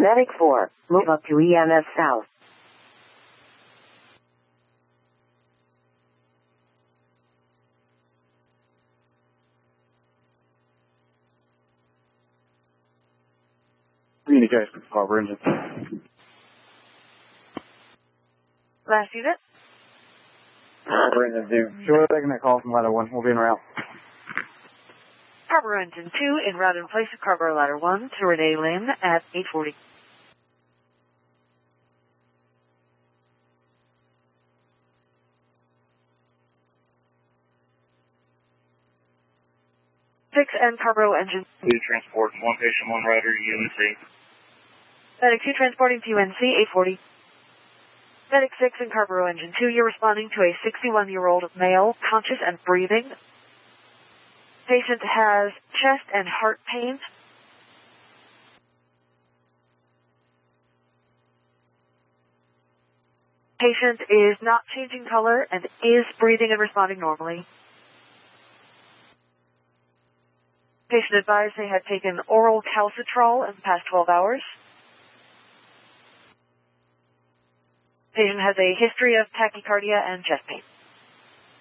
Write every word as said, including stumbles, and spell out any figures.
Medic four, move up to E M S South. Communication with Harbor Engine. Last unit. Harbor Engine two. Sure, taking that call from ladder one. We'll be en route. Harbor Engine two en route in place of cargo ladder one to Renee Lynn at eight forty. Six and Cargo Engine. Two transport, one patient, one rider, U N C. Medic two transporting to U N C, eight forty. Medic six and Cargo Engine two, you're responding to a sixty-one-year-old male, conscious and breathing. Patient has chest and heart pains. Patient is not changing color and is breathing and responding normally. Patient advised they had taken oral calcitrol in the past twelve hours. Patient has a history of tachycardia and chest pain.